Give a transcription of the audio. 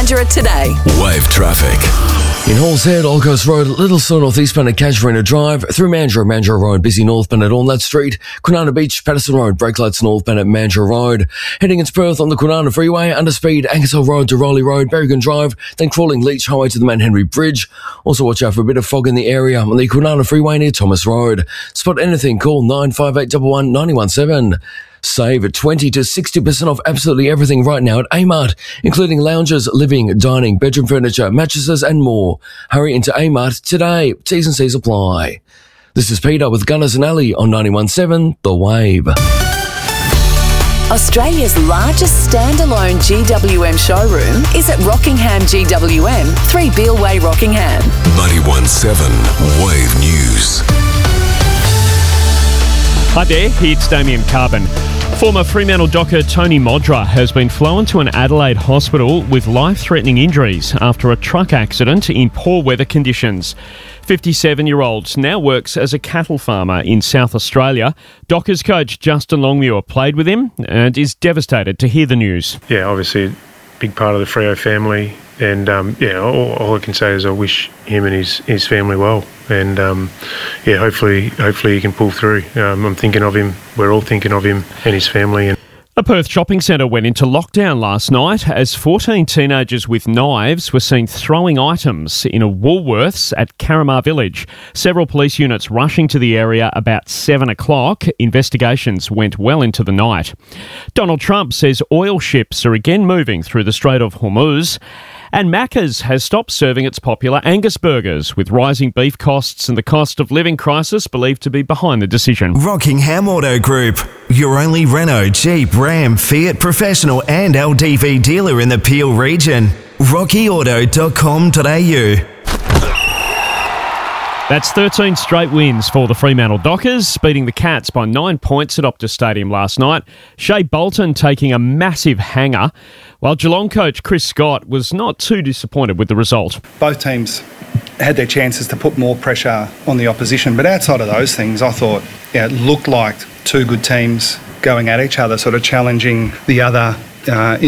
Mandurah today. Wave traffic. In Halls Head, Old Coast Road, Littlestone northeastbound at Casuarina Drive, through Mandurah Road, busy northbound at Allnut Street, Kwinana Beach, Patterson Road, brake lights northbound at Mandurah Road, heading into Perth on the Kwinana Freeway, Underspeed, Angus Hill Road to Rowley Road, Berrigan Drive, then crawling Leach Highway to the Mount Henry Bridge. Also watch out for a bit of fog in the area on the Kwinana Freeway near Thomas Road. Spot anything, call 958 11 917. Save 20 to 60% off absolutely everything right now at Amart, including lounges, living, dining, bedroom furniture, mattresses and more. Hurry into Amart today. T's and C's apply. This is Peter with Gunners and Alley on 91.7 The Wave. Australia's largest standalone GWM showroom is at Rockingham GWM, 3 Beale Way, Rockingham. 91.7 Wave News. Hi there, it's Damien Carbon. Former Fremantle docker Tony Modra has been flown to an Adelaide hospital with life-threatening injuries after a truck accident in poor weather conditions. 57-year-old now works as a cattle farmer in South Australia. Dockers coach Justin Longmuir played with him and is devastated to hear the news. Yeah, obviously a big part of the Freo family, and all I can say is I wish him and his family well, and hopefully he can pull through. I'm thinking of him, we're all thinking of him and his family. A Perth shopping centre went into lockdown last night as 14 teenagers with knives were seen throwing items in a Woolworths at Carramar Village. Several police units rushing to the area about 7 o'clock. Investigations went well into the night. Donald Trump says oil ships are again moving through the Strait of Hormuz. And Macca's has stopped serving its popular Angus burgers, with rising beef costs and the cost of living crisis believed to be behind the decision. Rockingham Auto Group, your only Renault, Jeep, Ram, Fiat professional and LDV dealer in the Peel region. RockyAuto.com.au. That's 13 straight wins for the Fremantle Dockers, beating the Cats by 9 points at Optus Stadium last night. Shea Bolton taking a massive hanger, while Geelong coach Chris Scott was not too disappointed with the result. Both teams had their chances to put more pressure on the opposition, but outside of those things, I thought it looked like two good teams going at each other, sort of challenging the other